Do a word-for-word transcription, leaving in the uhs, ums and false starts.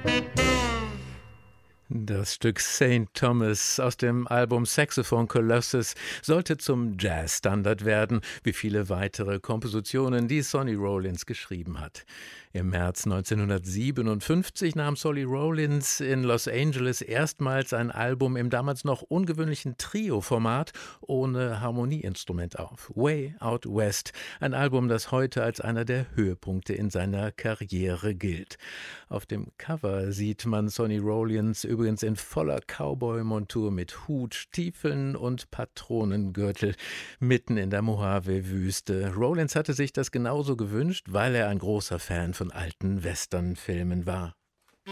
Das Stück Saint Thomas aus dem Album Saxophone Colossus sollte zum Jazzstandard werden, wie viele weitere Kompositionen, die Sonny Rollins geschrieben hat. Im März neunzehnhundertsiebenundfünfzig nahm Sonny Rollins in Los Angeles erstmals ein Album im damals noch ungewöhnlichen Trio-Format ohne Harmonieinstrument auf. Way Out West, ein Album, das heute als einer der Höhepunkte in seiner Karriere gilt. Auf dem Cover sieht man Sonny Rollins übrigens in voller Cowboy-Montur mit Hut, Stiefeln und Patronengürtel mitten in der Mojave-Wüste. Rollins hatte sich das genauso gewünscht, weil er ein großer Fan von alten Western-Filmen war.